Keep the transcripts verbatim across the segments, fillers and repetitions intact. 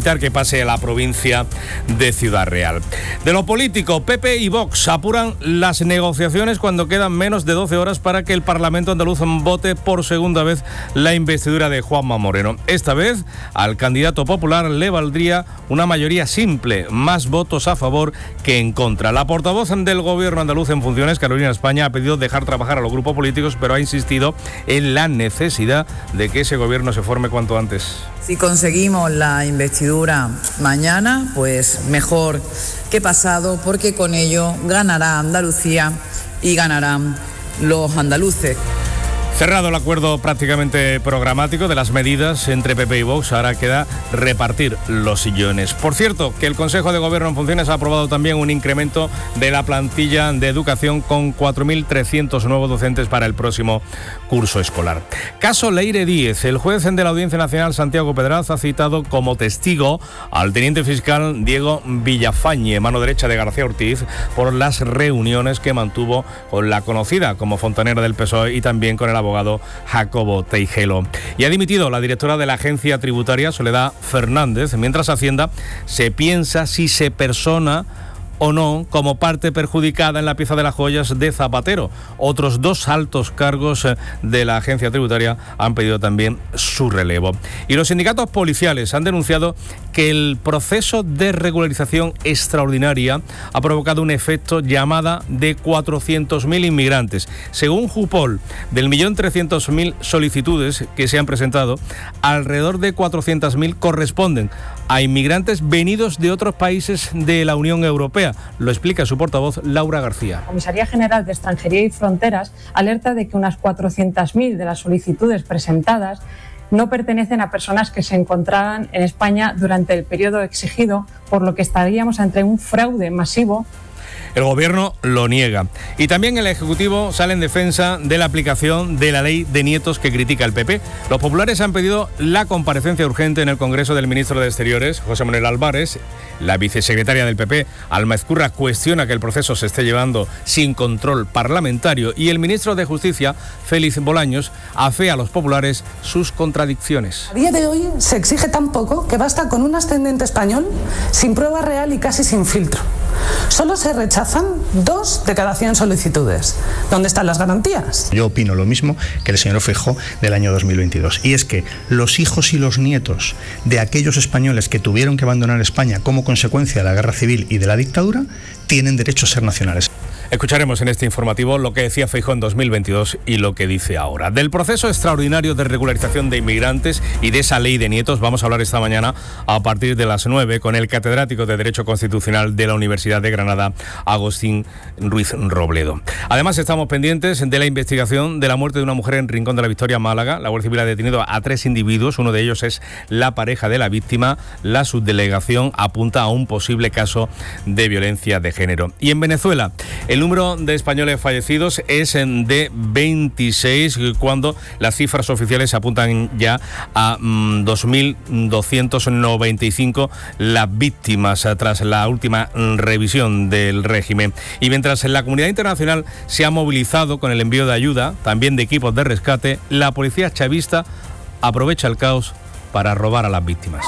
evitar que pase a la provincia de Ciudad Real. De lo político, P P y Vox apuran las negociaciones cuando quedan menos de doce horas para que el Parlamento andaluz vote por segunda vez la investidura de Juanma Moreno. Esta vez, al candidato popular le valdría una mayoría simple, más votos a favor que en contra. La portavoz del gobierno andaluz en funciones, Carolina España, ha pedido dejar trabajar a los grupos políticos, pero ha insistido en la necesidad de que ese gobierno se forme cuanto antes. Si conseguimos la investidura mañana, pues mejor que pasado, porque con ello ganará Andalucía y ganarán los andaluces. Cerrado el acuerdo prácticamente programático de las medidas entre P P y Vox, ahora queda repartir los sillones. Por cierto, que el Consejo de Gobierno en funciones ha aprobado también un incremento de la plantilla de educación con cuatro mil trescientos nuevos docentes para el próximo curso escolar. Caso Leire Díez. El juez de la Audiencia Nacional, Santiago Pedraz, ha citado como testigo al teniente fiscal Diego Villafañe, mano derecha de García Ortiz, por las reuniones que mantuvo con la conocida como fontanera del P S O E y también con el abogado abogado Jacobo Teijelo. Y ha dimitido la directora de la agencia tributaria, Soledad Fernández, mientras Hacienda se piensa si se persona o no como parte perjudicada en la pieza de las joyas de Zapatero. Otros dos altos cargos de la agencia tributaria han pedido también su relevo. Y los sindicatos policiales han denunciado que el proceso de regularización extraordinaria ha provocado un efecto llamada de cuatrocientos mil inmigrantes. Según Jupol, del millón trescientos mil solicitudes que se han presentado, alrededor de cuatrocientos mil corresponden a inmigrantes venidos de otros países de la Unión Europea. Lo explica su portavoz, Laura García. La Comisaría General de Extranjería y Fronteras alerta de que unas cuatrocientas mil de las solicitudes presentadas no pertenecen a personas que se encontraban en España durante el periodo exigido, por lo que estaríamos ante un fraude masivo. El Gobierno lo niega. Y también el Ejecutivo sale en defensa de la aplicación de la ley de nietos que critica el P P. Los populares han pedido la comparecencia urgente en el Congreso del ministro de Exteriores, José Manuel Álvarez. La vicesecretaria del P P, Alma Ezcurra, cuestiona que el proceso se esté llevando sin control parlamentario. Y el ministro de Justicia, Félix Bolaños, afea a los populares sus contradicciones. A día de hoy se exige tan poco que basta con un ascendente español sin prueba real y casi sin filtro. Solo se rechazan dos de cada cien solicitudes. ¿Dónde están las garantías? Yo opino lo mismo que el señor Feijóo del año dos mil veintidós. Y es que los hijos y los nietos de aquellos españoles que tuvieron que abandonar España como consecuencia de la guerra civil y de la dictadura tienen derecho a ser nacionales. Escucharemos en este informativo lo que decía Feijóo en dos mil veintidós y lo que dice ahora. Del proceso extraordinario de regularización de inmigrantes y de esa ley de nietos vamos a hablar esta mañana a partir de las nueve con el catedrático de Derecho Constitucional de la Universidad de Granada, Agustín Ruiz Robledo. Además, estamos pendientes de la investigación de la muerte de una mujer en Rincón de la Victoria, Málaga. La Guardia Civil ha detenido a tres individuos, uno de ellos es la pareja de la víctima. La subdelegación apunta a un posible caso de violencia de género. Y en Venezuela, el número de españoles fallecidos es de veintiséis, cuando las cifras oficiales apuntan ya a mm, dos mil doscientos noventa y cinco las víctimas tras la última mm, revisión del régimen. Y mientras la comunidad internacional se ha movilizado con el envío de ayuda, también de equipos de rescate, la policía chavista aprovecha el caos para robar a las víctimas.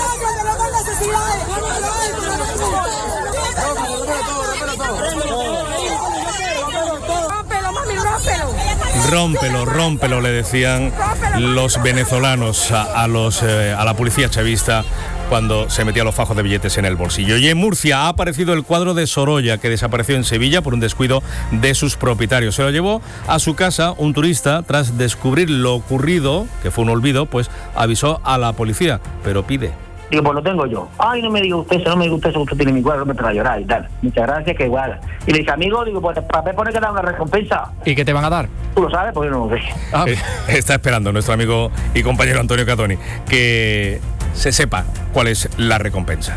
Rómpelo, rómpelo, le decían los venezolanos a, a, los, eh, a la policía chavista cuando se metía los fajos de billetes en el bolsillo. Y en Murcia ha aparecido el cuadro de Sorolla, que desapareció en Sevilla por un descuido de sus propietarios. Se lo llevó a su casa un turista. Tras descubrir lo ocurrido, que fue un olvido, pues avisó a la policía, pero pide. Digo, pues lo tengo yo. Ay, no me diga usted eso, no me diga usted eso, usted tiene mi cuadro, me trae a llorar y tal. Muchas gracias, que igual. Y le dije, amigo, digo, pues el papel pone que da una recompensa. ¿Y qué te van a dar? Tú lo sabes, porque yo no lo sé. Ah. Eh, está esperando nuestro amigo y compañero Antonio Catoni que se sepa cuál es la recompensa.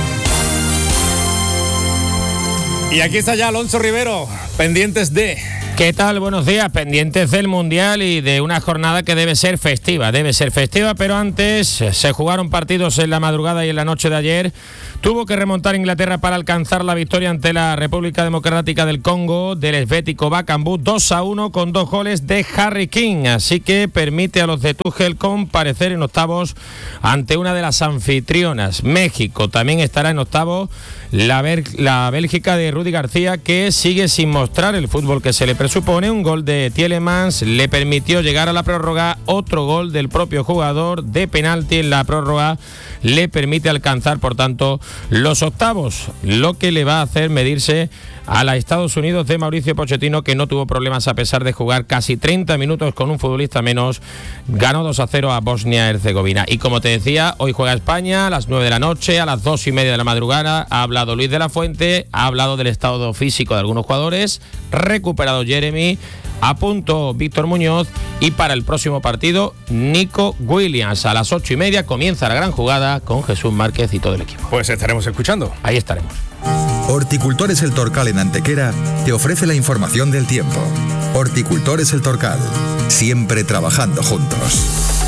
Y aquí está ya Alonso Rivero, pendientes de... ¿Qué tal? Buenos días. Pendientes del Mundial y de una jornada que debe ser festiva. Debe ser festiva, pero antes se jugaron partidos en la madrugada y en la noche de ayer. Tuvo que remontar Inglaterra para alcanzar la victoria ante la República Democrática del Congo del Helvético Bakambu dos a uno con dos goles de Harry Kane. Así que permite a los de Tuchel comparecer en octavos ante una de las anfitrionas. México también estará en octavos. La, Bel- la Bélgica de Rudy García, que sigue sin mostrar el fútbol que se le presupone. Un gol de Tielemans le permitió llegar a la prórroga. Otro gol del propio jugador de penalti en la prórroga le permite alcanzar, por tanto, los octavos, lo que le va a hacer medirse a la Estados Unidos de Mauricio Pochettino, que no tuvo problemas a pesar de jugar casi treinta minutos con un futbolista menos. Ganó dos a cero a Bosnia-Herzegovina. Y como te decía, hoy juega España a las nueve de la noche, a las dos y media de la madrugada. Ha hablado Luis de la Fuente, ha hablado del estado físico de algunos jugadores, recuperado Jeremy, a punto Víctor Muñoz, y para el próximo partido Nico Williams. A las ocho y media comienza la gran jugada con Jesús Márquez y todo el equipo. Pues estaremos escuchando. Ahí estaremos. Horticultores El Torcal en Antequera te ofrece la información del tiempo. Horticultores El Torcal, siempre trabajando juntos.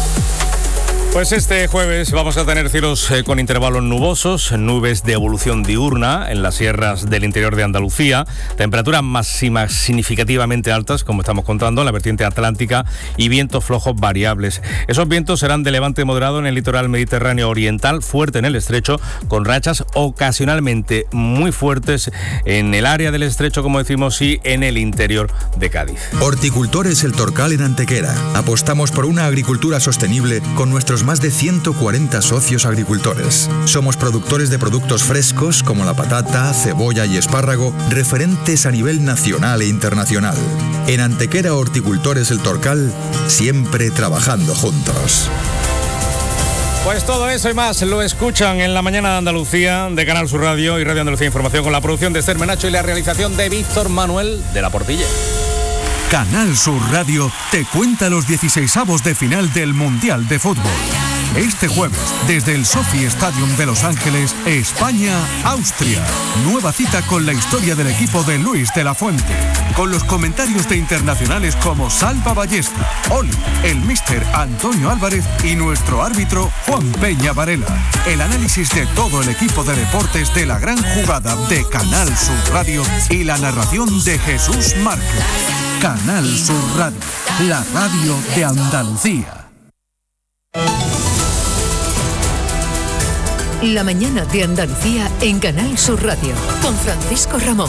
Pues este jueves vamos a tener cielos eh, con intervalos nubosos, nubes de evolución diurna en las sierras del interior de Andalucía, temperaturas máximas significativamente altas, como estamos contando, en la vertiente atlántica, y vientos flojos variables. Esos vientos serán de levante moderado en el litoral mediterráneo oriental, fuerte en el estrecho, con rachas ocasionalmente muy fuertes en el área del estrecho, como decimos, y en el interior de Cádiz. Horticultores El Torcal en Antequera. Apostamos por una agricultura sostenible con nuestros más de ciento cuarenta socios agricultores. Somos productores de productos frescos como la patata, cebolla y espárrago, referentes a nivel nacional e internacional. En Antequera Horticultores El Torcal, siempre trabajando juntos. Pues todo eso y más lo escuchan en la mañana de Andalucía de Canal Sur Radio y Radio Andalucía Información, con la producción de Esther Menacho y la realización de Víctor Manuel de la Portilla. Canal Sur Radio te cuenta los dieciseisavos de final del Mundial de Fútbol. Este jueves, desde el Sophie Stadium de Los Ángeles, España-Austria. Nueva cita con la historia del equipo de Luis de la Fuente. Con los comentarios de internacionales como Salva Ballesta, Oli, el míster Antonio Álvarez y nuestro árbitro Juan Peña Varela. El análisis de todo el equipo de deportes de la gran jugada de Canal Sur Radio y la narración de Jesús Márquez. Canal Sur Radio, la radio de Andalucía. La mañana de Andalucía en Canal Sur Radio, con Francisco Ramón.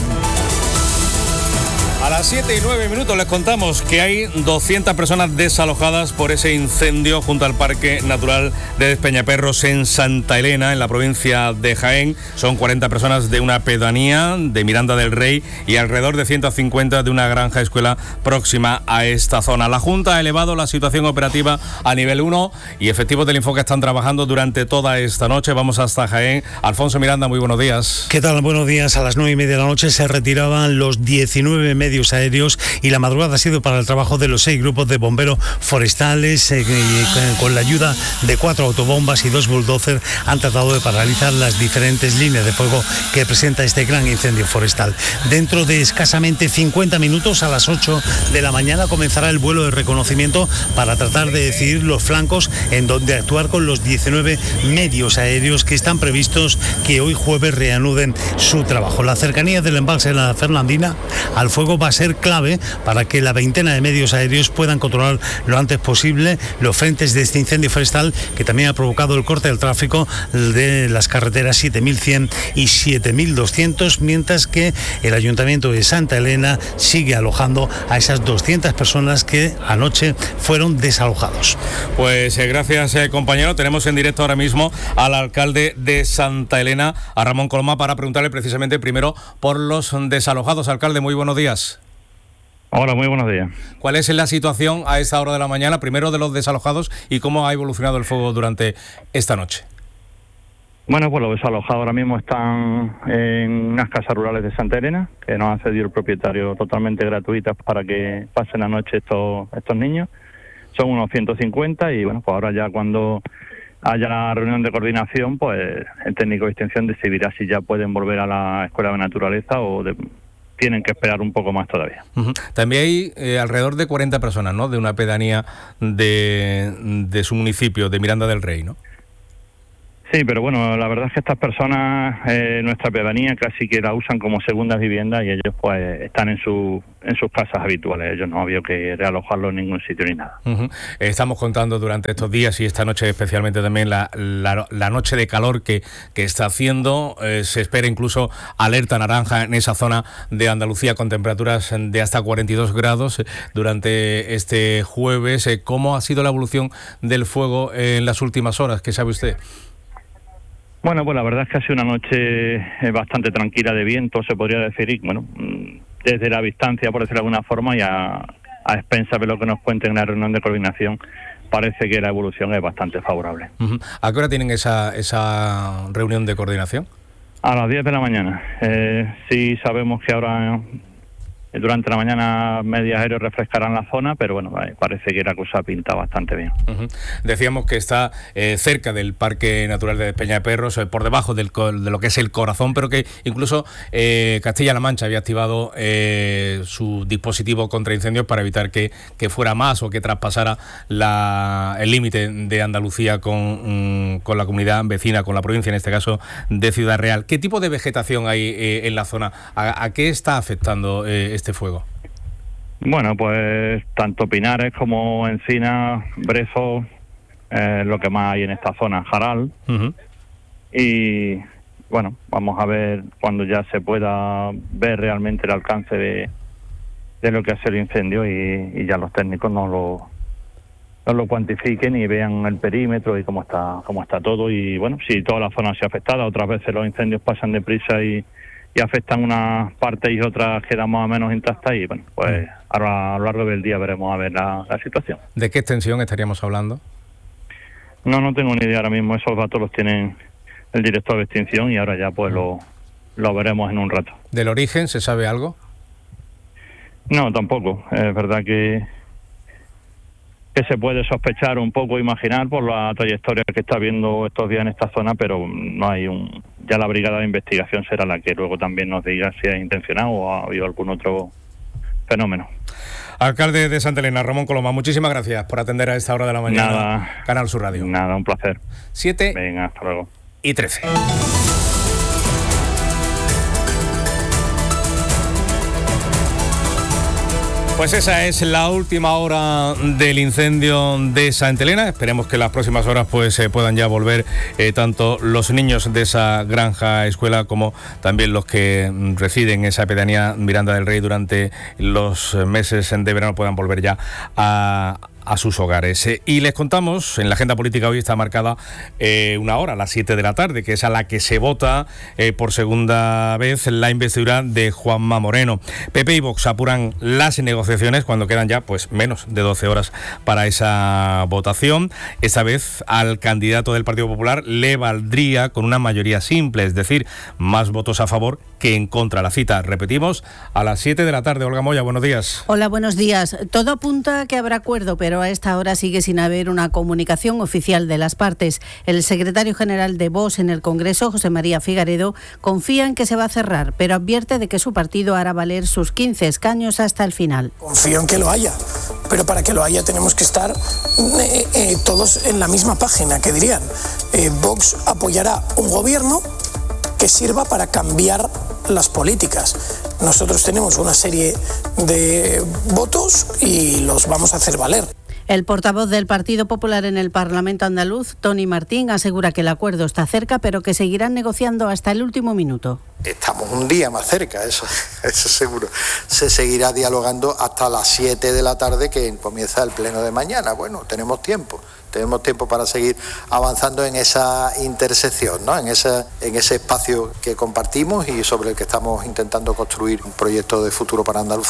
A las siete y nueve minutos les contamos que hay doscientas personas desalojadas por ese incendio junto al Parque Natural de Despeñaperros en Santa Elena, en la provincia de Jaén. Son cuarenta personas de una pedanía de Miranda del Rey y alrededor de ciento cincuenta de una granja escuela próxima a esta zona. La Junta ha elevado la situación operativa a nivel uno y efectivos del Infoca están trabajando durante toda esta noche. Vamos hasta Jaén. Alfonso Miranda, muy buenos días. ¿Qué tal? Buenos días. A las nueve y media de la noche se retiraban los diecinueve medios aéreos y la madrugada ha sido para el trabajo de los seis grupos de bomberos forestales eh, y con la ayuda de cuatro autobombas y dos bulldozers han tratado de paralizar las diferentes líneas de fuego que presenta este gran incendio forestal. Dentro de escasamente cincuenta minutos, a las ocho de la mañana, comenzará el vuelo de reconocimiento para tratar de decidir los flancos en donde actuar con los diecinueve medios aéreos que están previstos que hoy jueves reanuden su trabajo. La cercanía del embalse de la Fernandina al fuego va a ser clave para que la veintena de medios aéreos puedan controlar lo antes posible los frentes de este incendio forestal, que también ha provocado el corte del tráfico de las carreteras siete mil cien y siete mil doscientos, mientras que el Ayuntamiento de Santa Elena sigue alojando a esas doscientas personas que anoche fueron desalojados. Pues eh, gracias eh, compañero. Tenemos en directo ahora mismo al alcalde de Santa Elena, a Ramón Coloma, para preguntarle precisamente primero por los desalojados. Alcalde, muy buenos días. Hola, muy buenos días. ¿Cuál es la situación a esta hora de la mañana, primero de los desalojados, y cómo ha evolucionado el fuego durante esta noche? Bueno, pues los desalojados ahora mismo están en unas casas rurales de Santa Elena, que nos ha cedido el propietario totalmente gratuitas para que pasen la noche estos, estos niños. Son unos ciento cincuenta y bueno, pues ahora ya cuando haya la reunión de coordinación, pues el técnico de extensión decidirá si ya pueden volver a la Escuela de Naturaleza o de, tienen que esperar un poco más todavía. Uh-huh. También hay eh, alrededor de cuarenta personas, ¿no?, de una pedanía de, de su municipio, de Miranda del Rey, ¿no? Sí, pero bueno, la verdad es que estas personas, eh, nuestra pedanía casi que la usan como segundas viviendas y ellos pues están en su en sus casas habituales. Ellos no ha habido que realojarlos en ningún sitio ni nada. Uh-huh. Estamos contando durante estos días y esta noche especialmente también la, la, la noche de calor que, que está haciendo. Eh, se espera incluso alerta naranja en esa zona de Andalucía con temperaturas de hasta cuarenta y dos grados durante este jueves. Eh, ¿Cómo ha sido la evolución del fuego en las últimas horas? ¿Qué sabe usted? Bueno, pues la verdad es que ha sido una noche bastante tranquila de viento, se podría decir, y bueno, desde la distancia, por decirlo de alguna forma, y a, a expensas de lo que nos cuenten en la reunión de coordinación, parece que la evolución es bastante favorable. Uh-huh. ¿A qué hora tienen esa, esa reunión de coordinación? A las diez de la mañana. Eh, sí sabemos que ahora durante la mañana medias aéreos refrescarán la zona, pero bueno, parece que la cosa pinta bastante bien. Uh-huh. Decíamos que está eh, cerca del Parque Natural de Peñaperros, eh, por debajo del, de lo que es el corazón, pero que incluso eh, Castilla-La Mancha había activado eh, su dispositivo contra incendios para evitar que, que fuera más o que traspasara la, el límite de Andalucía con, mm, con la comunidad vecina, con la provincia, en este caso de Ciudad Real. ¿Qué tipo de vegetación hay eh, en la zona? ¿A, a qué está afectando eh, este fuego? Bueno, pues tanto pinares como encinas, brezos, eh, lo que más hay en esta zona, jaral. Uh-huh. Y bueno, vamos a ver cuando ya se pueda ver realmente el alcance de, de lo que hace el incendio y, y ya los técnicos nos lo, nos lo cuantifiquen y vean el perímetro y cómo está, cómo está todo. Y bueno, si toda la zona se ha afectada, otras veces los incendios pasan deprisa y y afectan unas partes y otras quedan más o menos intactas y bueno, pues ahora a lo largo del día veremos a ver la, la situación. ¿De qué extensión estaríamos hablando? No, no tengo ni idea ahora mismo, esos datos los tienen el director de extinción y ahora ya pues lo, lo veremos en un rato. ¿Del origen se sabe algo? No, tampoco, es verdad que que se puede sospechar un poco, imaginar por la trayectoria que está viendo estos días en esta zona, pero no hay un... Ya la brigada de investigación será la que luego también nos diga si es intencionado o ha habido algún otro fenómeno. Alcalde de Santa Elena, Ramón Coloma, muchísimas gracias por atender a esta hora de la mañana. Nada, Canal Sur Radio. Nada, un placer. Siete. Venga, hasta luego. Y trece. Pues esa es la última hora del incendio de Santa Elena. Esperemos que en las próximas horas pues se eh, puedan ya volver eh, tanto los niños de esa granja escuela como también los que residen en esa pedanía Miranda del Rey durante los meses de verano puedan volver ya a a sus hogares. Eh, y les contamos, en la agenda política hoy está marcada eh, una hora, a las siete de la tarde, que es a la que se vota eh, por segunda vez la investidura de Juanma Moreno. P P y Vox apuran las negociaciones cuando quedan ya pues menos de doce horas para esa votación. Esta vez al candidato del Partido Popular le valdría con una mayoría simple, es decir, más votos a favor que en contra. La cita, repetimos, a las siete de la tarde. Olga Moya, buenos días. Hola, buenos días. Todo apunta a que habrá acuerdo, pero a esta hora sigue sin haber una comunicación oficial de las partes. El secretario general de Vox en el Congreso, José María Figaredo, confía en que se va a cerrar, pero advierte de que su partido hará valer sus quince escaños hasta el final. Confío en que lo haya, pero para que lo haya tenemos que estar eh, eh, todos en la misma página, que dirían. Eh, Vox apoyará un gobierno que sirva para cambiar las políticas. Nosotros tenemos una serie de votos y los vamos a hacer valer. El portavoz del Partido Popular en el Parlamento andaluz, Tony Martín, asegura que el acuerdo está cerca, pero que seguirán negociando hasta el último minuto. Estamos un día más cerca, eso, eso seguro. Se seguirá dialogando hasta las siete de la tarde, que comienza el pleno de mañana. Bueno, tenemos tiempo. Tenemos tiempo para seguir avanzando en esa intersección, ¿no? en, ese, en ese espacio que compartimos y sobre el que estamos intentando construir un proyecto de futuro para Andalucía.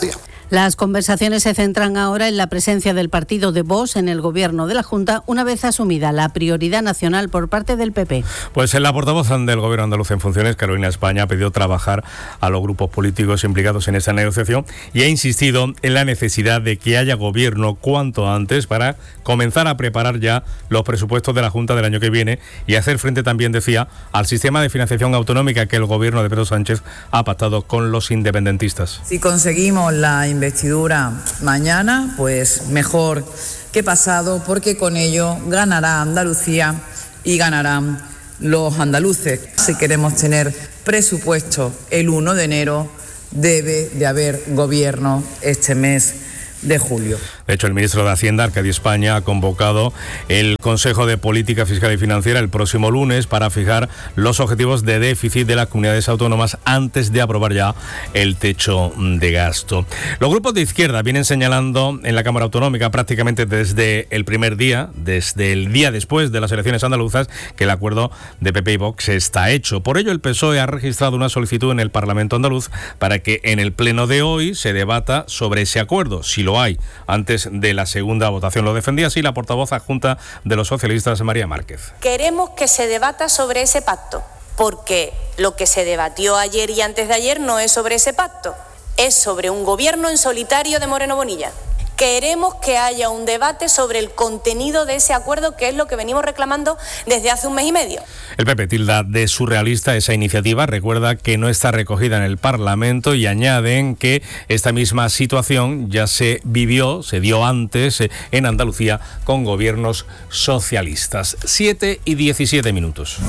Las conversaciones se centran ahora en la presencia del partido de Vox en el gobierno de la Junta, una vez asumida la prioridad nacional por parte del P P. Pues en la portavoz del gobierno andaluz en funciones, Carolina España, ha pedido trabajar a los grupos políticos implicados en esta negociación y ha insistido en la necesidad de que haya gobierno cuanto antes para comenzar a preparar ya los presupuestos de la Junta del año que viene y hacer frente también, decía, al sistema de financiación autonómica que el gobierno de Pedro Sánchez ha pactado con los independentistas. Si conseguimos la investidura mañana, pues mejor que pasado, porque con ello ganará Andalucía y ganarán los andaluces. Si queremos tener presupuesto el uno de enero, debe de haber gobierno este mes de julio. De hecho, el ministro de Hacienda, Arcadio España, ha convocado el Consejo de Política Fiscal y Financiera el próximo lunes para fijar los objetivos de déficit de las comunidades autónomas antes de aprobar ya el techo de gasto. Los grupos de izquierda vienen señalando en la Cámara Autonómica prácticamente desde el primer día, desde el día después de las elecciones andaluzas, que el acuerdo de P P y Vox está hecho. Por ello, el P S O E ha registrado una solicitud en el Parlamento andaluz para que en el pleno de hoy se debata sobre ese acuerdo, si lo hay, antes de la segunda votación. Lo defendía así la portavoz adjunta de los socialistas, María Márquez. Queremos que se debata sobre ese pacto, porque lo que se debatió ayer y antes de ayer no es sobre ese pacto, es sobre un gobierno en solitario de Moreno Bonilla. Queremos que haya un debate sobre el contenido de ese acuerdo, que es lo que venimos reclamando desde hace un mes y medio. El P P tilda de surrealista esa iniciativa, recuerda que no está recogida en el Parlamento y añaden que esta misma situación ya se vivió, se dio antes en Andalucía con gobiernos socialistas. siete y diecisiete minutos.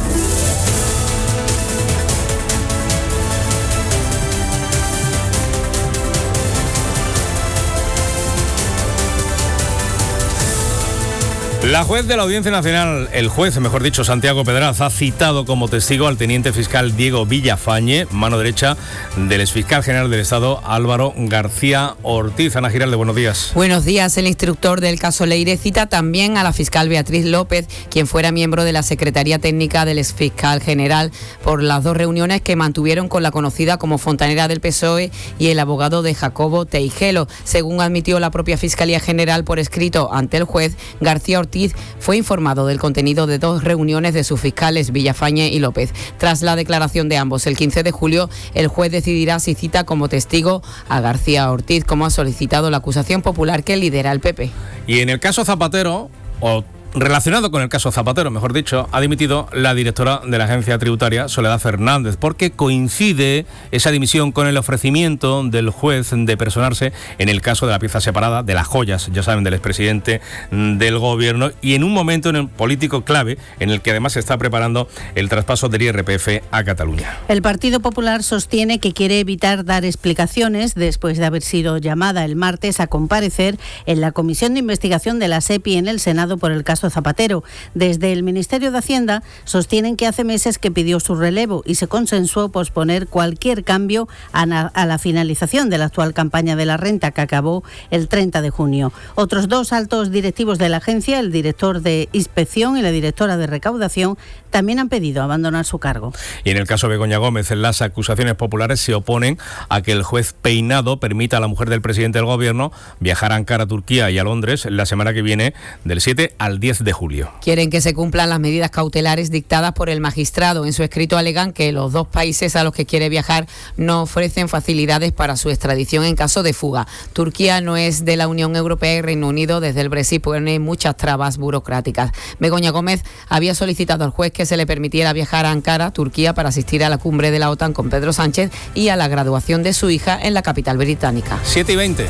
La juez de la Audiencia Nacional, el juez, mejor dicho, Santiago Pedraz, ha citado como testigo al teniente fiscal Diego Villafañe, mano derecha del exfiscal general del Estado, Álvaro García Ortiz. Ana Giralde, buenos días. Buenos días. El instructor del caso Leire cita también a la fiscal Beatriz López, quien fuera miembro de la Secretaría Técnica del exfiscal general, por las dos reuniones que mantuvieron con la conocida como fontanera del P S O E y el abogado de Jacobo Teijelo. Según admitió la propia Fiscalía General por escrito ante el juez, García Ortiz fue informado del contenido de dos reuniones de sus fiscales Villafañe y López. Tras la declaración de ambos el quince de julio, el juez decidirá si cita como testigo a García Ortiz, como ha solicitado la acusación popular que lidera el P P. Y en el caso Zapatero, o relacionado con el caso Zapatero, mejor dicho, ha dimitido la directora de la agencia tributaria, Soledad Fernández, porque coincide esa dimisión con el ofrecimiento del juez de personarse en el caso de la pieza separada de las joyas, ya saben, del expresidente del gobierno, y en un momento en el político clave en el que además se está preparando el traspaso del I R P F a Cataluña. El Partido Popular sostiene que quiere evitar dar explicaciones después de haber sido llamada el martes a comparecer en la Comisión de Investigación de la SEPI en el Senado por el caso Zapatero. Desde el Ministerio de Hacienda sostienen que hace meses que pidió su relevo y se consensuó posponer cualquier cambio a, na- a la finalización de la actual campaña de la renta, que acabó el treinta de junio. Otros dos altos directivos de la agencia, el director de Inspección y la directora de Recaudación, también han pedido abandonar su cargo. Y en el caso Begoña Gómez, las acusaciones populares se oponen a que el juez Peinado permita a la mujer del presidente del gobierno viajar a Ankara, Turquía, y a Londres la semana que viene, del siete al diez de julio. Quieren que se cumplan las medidas cautelares dictadas por el magistrado. En su escrito alegan que los dos países a los que quiere viajar no ofrecen facilidades para su extradición en caso de fuga. Turquía no es de la Unión Europea y Reino Unido desde el Brexit pone muchas trabas burocráticas. Begoña Gómez había solicitado al juez que se le permitiera viajar a Ankara, Turquía, para asistir a la cumbre de la OTAN con Pedro Sánchez y a la graduación de su hija en la capital británica. siete y veinte.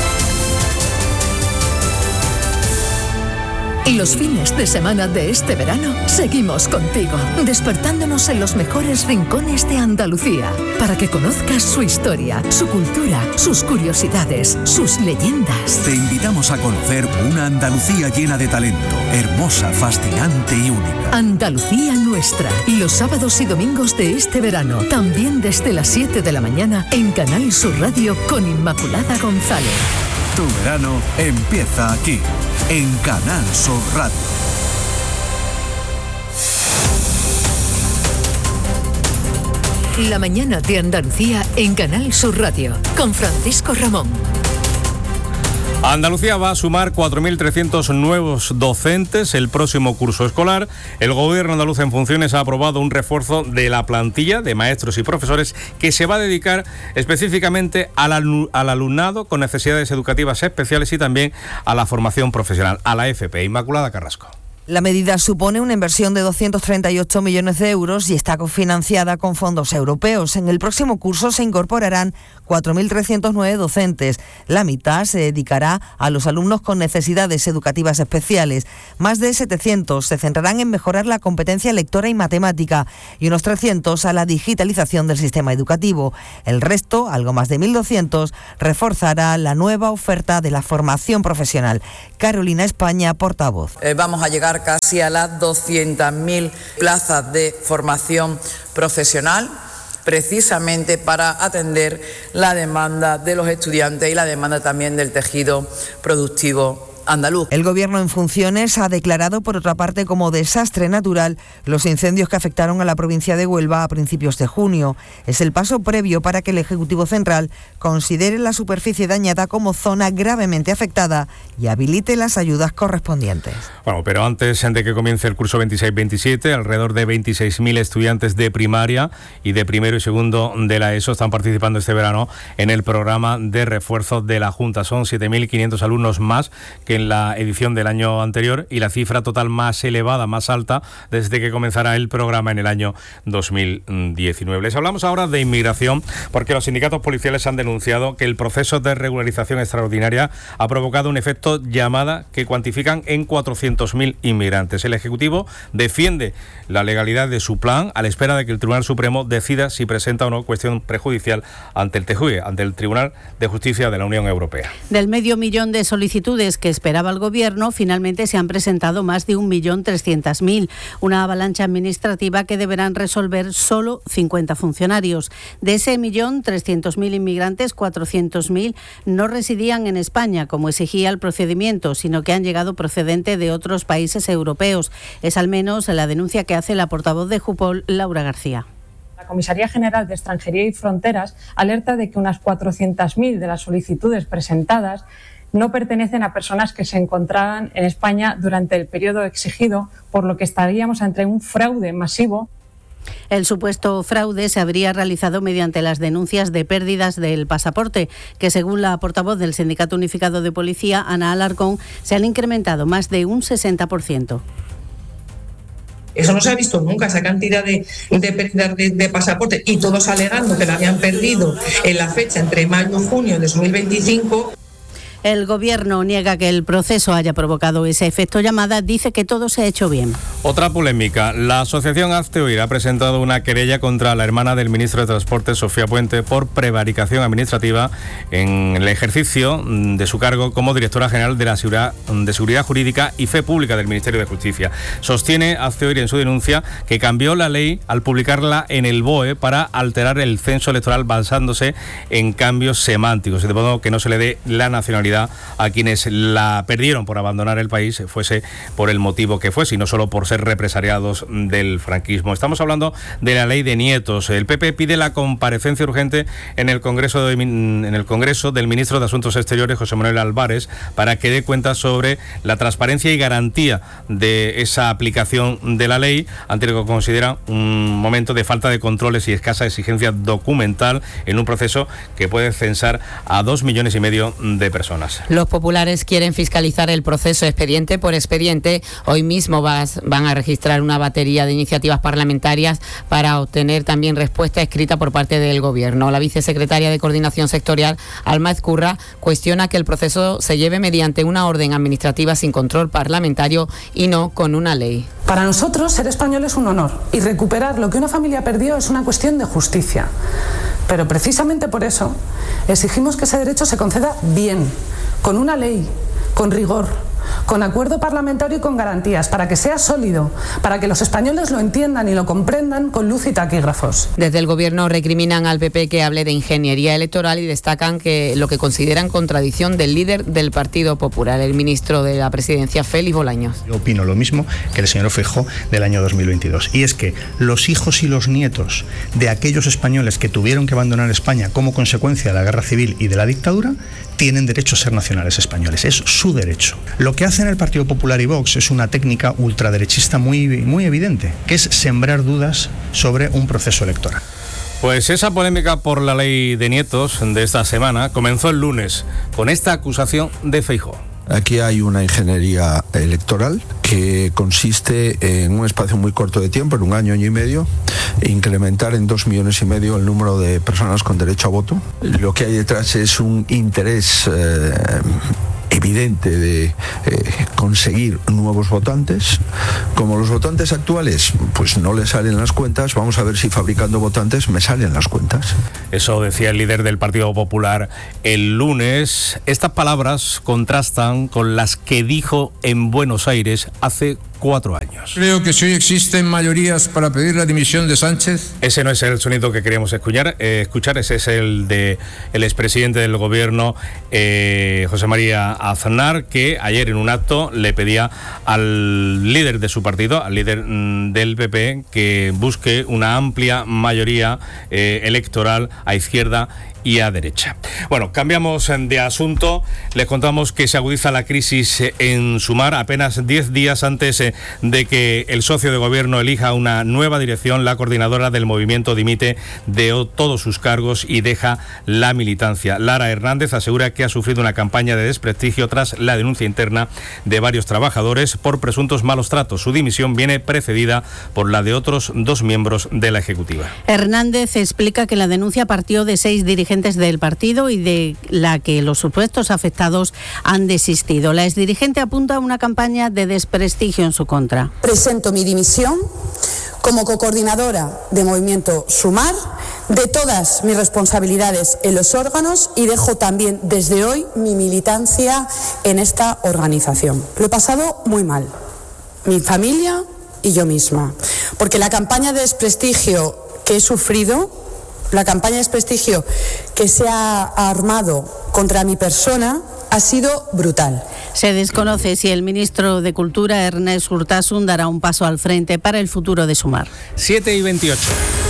Y los fines de semana de este verano seguimos contigo, despertándonos en los mejores rincones de Andalucía, para que conozcas su historia, su cultura, sus curiosidades, sus leyendas. Te invitamos a conocer una Andalucía llena de talento, hermosa, fascinante y única. Andalucía nuestra, los sábados y domingos de este verano, también desde las siete de la mañana en Canal Sur Radio con Inmaculada González. Tu verano empieza aquí, en Canal Sur Radio. La mañana de Andalucía en Canal Sur Radio con Francisco Ramón. Andalucía va a sumar cuatro mil trescientos nuevos docentes el próximo curso escolar. El gobierno andaluz en funciones ha aprobado un refuerzo de la plantilla de maestros y profesores que se va a dedicar específicamente al, alu- al alumnado con necesidades educativas especiales y también a la formación profesional, a la F P. Inmaculada Carrasco. La medida supone una inversión de doscientos treinta y ocho millones de euros y está cofinanciada con fondos europeos. En el próximo curso se incorporarán cuatro mil trescientos nueve docentes. La mitad se dedicará a los alumnos con necesidades educativas especiales. Más de setecientos se centrarán en mejorar la competencia lectora y matemática y unos trescientos a la digitalización del sistema educativo. El resto, algo más de mil doscientos, reforzará la nueva oferta de la formación profesional. Carolina España, portavoz. Eh, vamos a llegar casi a las doscientas mil plazas de formación profesional, precisamente para atender la demanda de los estudiantes y la demanda también del tejido productivo andaluz. El gobierno en funciones ha declarado, por otra parte, como desastre natural los incendios que afectaron a la provincia de Huelva a principios de junio. Es el paso previo para que el Ejecutivo Central considere la superficie dañada como zona gravemente afectada y habilite las ayudas correspondientes. Bueno, pero antes de que comience el curso veintiséis veintisiete, alrededor de veintiséis mil estudiantes de primaria y de primero y segundo de la ESO están participando este verano en el programa de refuerzo de la Junta. Son siete mil quinientos alumnos más que en la edición del año anterior y la cifra total más elevada, más alta, desde que comenzará el programa en el año dos mil diecinueve. Les hablamos ahora de inmigración porque los sindicatos policiales han denunciado que el proceso de regularización extraordinaria ha provocado un efecto llamada que cuantifican en cuatrocientos mil inmigrantes. El Ejecutivo defiende la legalidad de su plan a la espera de que el Tribunal Supremo decida si presenta o no cuestión prejudicial ante el T J U E, ante el Tribunal de Justicia de la Unión Europea. Del medio millón de solicitudes que esperaba el Gobierno, finalmente se han presentado más de un millón trescientos mil, una avalancha administrativa que deberán resolver solo cincuenta funcionarios. De ese millón trescientos mil inmigrantes, cuatrocientos mil no residían en España, como exigía el procedimiento, sino que han llegado procedente de otros países europeos. Es al menos la denuncia que hace la portavoz de Jupol, Laura García. La Comisaría General de Extranjería y Fronteras alerta de que unas cuatrocientos mil de las solicitudes presentadas no pertenecen a personas que se encontraban en España durante el periodo exigido, por lo que estaríamos ante un fraude masivo. El supuesto fraude se habría realizado mediante las denuncias de pérdidas del pasaporte, que según la portavoz del Sindicato Unificado de Policía, Ana Alarcón, se han incrementado más de un sesenta por ciento. Eso no se ha visto nunca, esa cantidad de, de pérdidas de, de pasaporte, y todos alegando que la habían perdido en la fecha entre mayo y junio de dos mil veinticinco. El Gobierno niega que el proceso haya provocado ese efecto llamada, dice que todo se ha hecho bien. Otra polémica. La asociación Hazte Oír ha presentado una querella contra la hermana del ministro de Transporte, Sofía Puente, por prevaricación administrativa en el ejercicio de su cargo como directora general de la Seguridad, de Seguridad Jurídica y Fe Pública del Ministerio de Justicia. Sostiene Hazte Oír en su denuncia que cambió la ley al publicarla en el B O E para alterar el censo electoral basándose en cambios semánticos, de modo que no se le dé la nacionalidad a quienes la perdieron por abandonar el país, fuese por el motivo que fuese, y no solo por ser represaliados del franquismo. Estamos hablando de la ley de nietos. El P P pide la comparecencia urgente en el Congreso de, en el Congreso del ministro de Asuntos Exteriores, José Manuel Álvarez, para que dé cuenta sobre la transparencia y garantía de esa aplicación de la ley, ante lo que considera un momento de falta de controles y escasa exigencia documental en un proceso que puede censar a dos millones y medio de personas. Los populares quieren fiscalizar el proceso expediente por expediente. Hoy mismo vas, van a registrar una batería de iniciativas parlamentarias para obtener también respuesta escrita por parte del Gobierno. La vicesecretaria de Coordinación Sectorial, Alma Ezcurra, cuestiona que el proceso se lleve mediante una orden administrativa sin control parlamentario y no con una ley. Para nosotros, ser español es un honor y recuperar lo que una familia perdió es una cuestión de justicia. Pero precisamente por eso exigimos que ese derecho se conceda bien, con una ley, con rigor, con acuerdo parlamentario y con garantías, para que sea sólido, para que los españoles lo entiendan y lo comprendan con luz y taquígrafos. Desde el Gobierno recriminan al P P que hable de ingeniería electoral y destacan que lo que consideran contradicción del líder del Partido Popular, el ministro de la Presidencia, Félix Bolaños. Yo opino lo mismo que el señor Feijóo del año dos mil veintidós, y es que los hijos y los nietos de aquellos españoles que tuvieron que abandonar España como consecuencia de la guerra civil y de la dictadura tienen derecho a ser nacionales españoles, es su derecho. Lo que hacen el Partido Popular y Vox es una técnica ultraderechista muy, muy evidente, que es sembrar dudas sobre un proceso electoral. Pues esa polémica por la ley de nietos de esta semana comenzó el lunes con esta acusación de Feijóo. Aquí hay una ingeniería electoral que consiste en un espacio muy corto de tiempo, en un año, año y medio, incrementar en dos millones y medio el número de personas con derecho a voto. Lo que hay detrás es un interés eh, evidente de eh, conseguir nuevos votantes. Como los votantes actuales pues no les salen las cuentas, vamos a ver si fabricando votantes me salen las cuentas. Eso decía el líder del Partido Popular el lunes. Estas palabras contrastan con las que dijo en Buenos Aires hace cuatro años. Creo que si hoy existen mayorías para pedir la dimisión de Sánchez. Ese no es el sonido que queríamos escuchar, eh, escuchar ese es el de el expresidente del gobierno, eh, José María Aznar, que ayer en un acto le pedía al líder de su partido, al líder mm, del P P, que busque una amplia mayoría eh, electoral a izquierda y a derecha. Bueno, cambiamos de asunto. Les contamos que se agudiza la crisis en Sumar. Apenas diez días antes de que el socio de gobierno elija una nueva dirección, la coordinadora del movimiento dimite de todos sus cargos y deja la militancia. Lara Hernández asegura que ha sufrido una campaña de desprestigio tras la denuncia interna de varios trabajadores por presuntos malos tratos. Su dimisión viene precedida por la de otros dos miembros de la ejecutiva. Hernández explica que la denuncia partió de seis dirigentes del partido y de la que los supuestos afectados han desistido. La exdirigente apunta a una campaña de desprestigio en su contra. Presento mi dimisión como cocoordinadora de Movimiento Sumar, de todas mis responsabilidades en los órganos y dejo también desde hoy mi militancia en esta organización. Lo he pasado muy mal, mi familia y yo misma, porque la campaña de desprestigio que he sufrido, la campaña de desprestigio que se ha armado contra mi persona ha sido brutal. Se desconoce si el ministro de Cultura, Ernest Urtasun, dará un paso al frente para el futuro de Sumar. siete y veintiocho.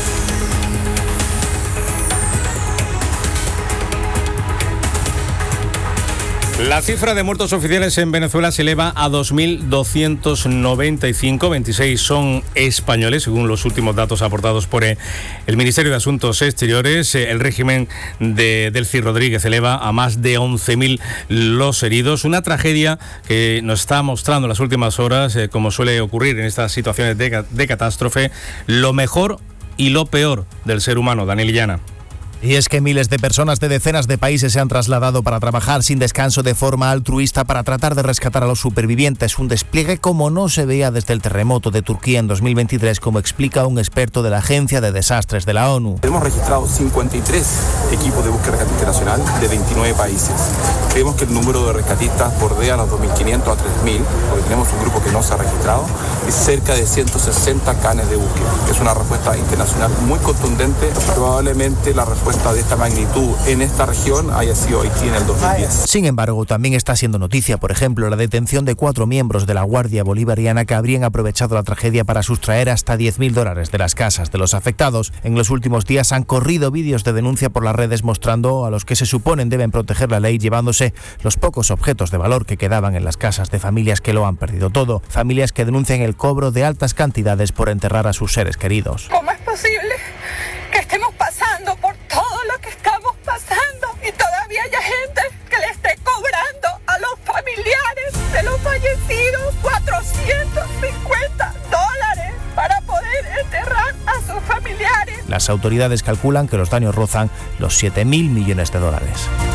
La cifra de muertos oficiales en Venezuela se eleva a dos mil doscientos noventa y cinco, veintiséis son españoles, según los últimos datos aportados por el Ministerio de Asuntos Exteriores. El régimen de Delcy Rodríguez eleva a más de once mil los heridos. Una tragedia que nos está mostrando en las últimas horas, eh, como suele ocurrir en estas situaciones de, de catástrofe, lo mejor y lo peor del ser humano. Daniel Illana. Y es que miles de personas de decenas de países se han trasladado para trabajar sin descanso de forma altruista para tratar de rescatar a los supervivientes. Un despliegue como no se veía desde el terremoto de Turquía en dos mil veintitrés, como explica un experto de la Agencia de Desastres de la ONU. Hemos registrado cincuenta y tres equipos de búsqueda internacional de veintinueve países. Creemos que el número de rescatistas bordea los dos mil quinientos a tres mil, porque tenemos un grupo que no se ha registrado, y cerca de ciento sesenta canes de búsqueda. Es una respuesta internacional muy contundente. Probablemente la respuesta de esta magnitud en esta región haya sido Haití en el dos mil diez. Sin embargo, también está siendo noticia, por ejemplo, la detención de cuatro miembros de la Guardia Bolivariana que habrían aprovechado la tragedia para sustraer hasta diez mil dólares de las casas de los afectados. En los últimos días han corrido vídeos de denuncia por las redes mostrando a los que se suponen deben proteger la ley llevándose los pocos objetos de valor que quedaban en las casas de familias que lo han perdido todo. Familias que denuncian el cobro de altas cantidades por enterrar a sus seres queridos. ¿Cómo es posible que estemos pasando por todo lo que estamos pasando y todavía haya gente que le esté cobrando a los familiares de los fallecidos cuatrocientos cincuenta dólares para poder enterrar a sus familiares? Las autoridades calculan que los daños rozan los siete mil millones de dólares.